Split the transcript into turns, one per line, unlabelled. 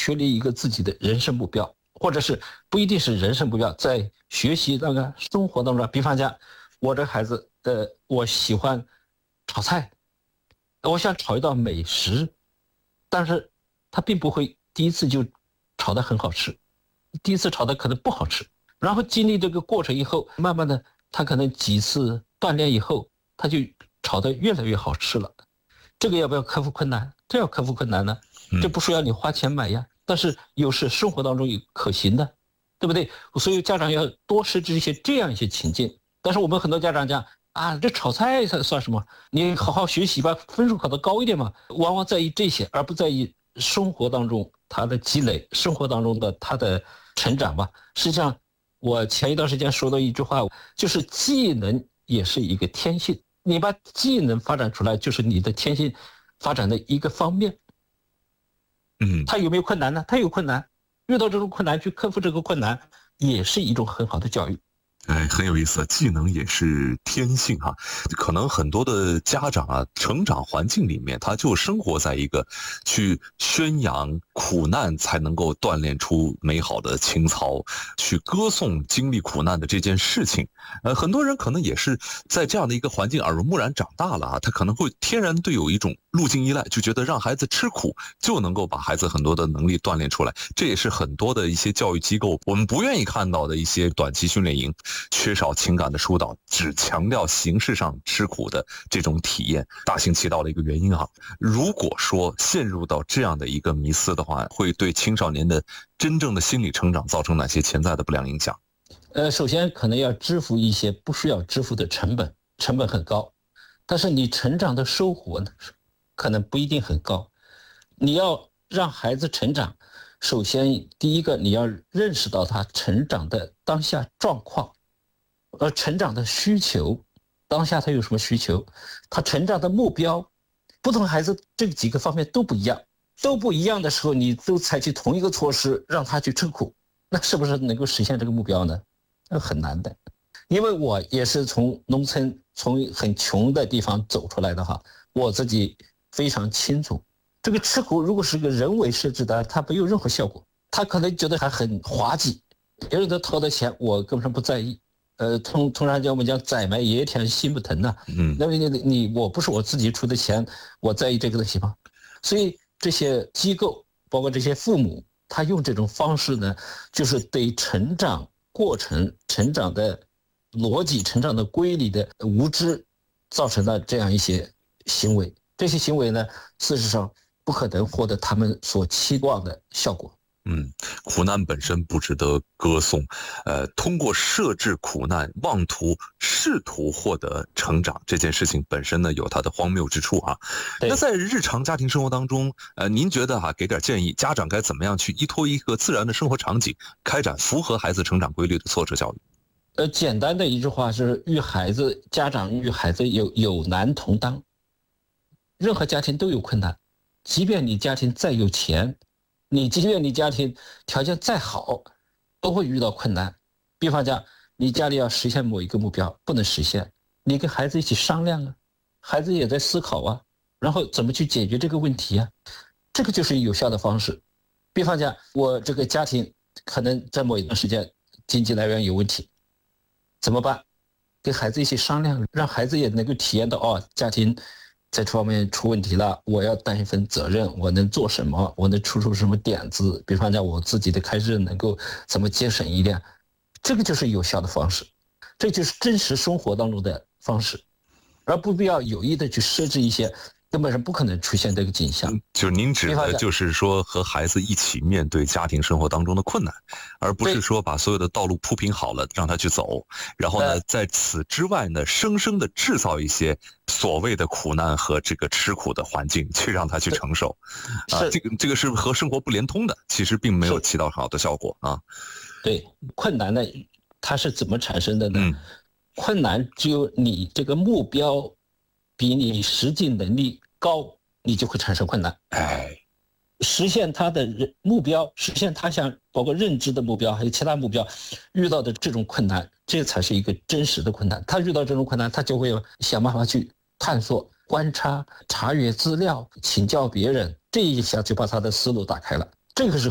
确立一个自己的人生目标，或者是不一定是人生目标，在学习那个生活当中，比方讲，我这孩子我喜欢炒菜，我想炒一道美食，但是他并不会第一次就炒得很好吃，第一次炒的可能不好吃，然后经历这个过程以后，慢慢的他可能几次锻炼以后，他就炒得越来越好吃了。这个要不要克服困难？这要克服困难呢，这不需要你花钱买呀，但是又是生活当中有可行的，对不对？所以家长要多设置这样一些情境。但是我们很多家长讲啊，这炒菜算什么？你好好学习吧，分数考得高一点嘛。往往在意这些，而不在意生活当中他的积累，生活当中的他的成长吧。实际上，我前一段时间说的一句话，就是技能也是一个天性。你把技能发展出来，就是你的天性发展的一个方面。他有没有困难呢？他有困难，遇到这种困难去克服这个困难，也是一种很好的教育。
很有意思，技能也是天性哈。可能很多的家长啊，成长环境里面，他就生活在一个去宣扬苦难才能够锻炼出美好的情操，去歌颂经历苦难的这件事情。很多人可能也是在这样的一个环境耳濡目染长大了啊，他可能会天然对有一种路径依赖，就觉得让孩子吃苦就能够把孩子很多的能力锻炼出来。这也是很多的一些教育机构我们不愿意看到的一些短期训练营，缺少情感的疏导，只强调形式上吃苦的这种体验，大行其道的一个原因啊。如果说陷入到这样的一个迷思的话，会对青少年的真正的心理成长造成哪些潜在的不良影响？
首先可能要支付一些不需要支付的成本，成本很高，但是你成长的收获呢，可能不一定很高。你要让孩子成长，首先第一个你要认识到他成长的当下状况，成长的需求，当下他有什么需求，他成长的目标，不同孩子这几个方面都不一样，都不一样的时候，你都采取同一个措施让他去吃苦，那是不是能够实现这个目标呢？那很难的。因为我也是从农村，从很穷的地方走出来的哈，我自己非常清楚，这个吃苦如果是个人为设置的，它没有任何效果，他可能觉得还很滑稽，别人都掏的钱我根本上不在意。通常讲我们讲宰埋爷田心不疼呐，那么我不是我自己出的钱，我在意这个东西吗？所以这些机构包括这些父母，他用这种方式呢，就是对成长过程、成长的逻辑、成长的规律的无知造成的这样一些行为，这些行为呢，事实上不可能获得他们所期望的效果。
苦难本身不值得歌颂，通过设置苦难，妄图试图获得成长，这件事情本身呢有它的荒谬之处啊。那在日常家庭生活当中，您觉得给点建议，家长该怎么样去依托一个自然的生活场景，开展符合孩子成长规律的挫折教育？
简单的一句话是，家长与孩子有难同当。任何家庭都有困难，即便你家庭再有钱，即便你家庭条件再好，都会遇到困难。比方讲，你家里要实现某一个目标，不能实现，你跟孩子一起商量啊，孩子也在思考啊，然后怎么去解决这个问题啊，这个就是有效的方式。比方讲，我这个家庭可能在某一段时间经济来源有问题，怎么办？跟孩子一起商量，让孩子也能够体验到家庭在这方面出问题了，我要担一份责任，我能做什么，我能出什么点子，比方讲我自己的开支能够怎么节省一点，这个就是有效的方式，这就是真实生活当中的方式，而不必要有意的去设置一些根本上不可能出现这个景象。
就是您指的就是说和孩子一起面对家庭生活当中的困难，而不是说把所有的道路铺平好了让他去走，然后呢在此之外呢生生的制造一些所谓的苦难和这个吃苦的环境去让他去承受这个是和生活不连通的，其实并没有起到好的效果啊。
对，困难呢它是怎么产生的呢？困难只有你这个目标比你实际能力高，你就会产生困难。实现他的目标，实现他想包括认知的目标还有其他目标遇到的这种困难，这才是一个真实的困难。他遇到这种困难，他就会想办法去探索、观察、查阅资料、请教别人，这一下就把他的思路打开了。这个是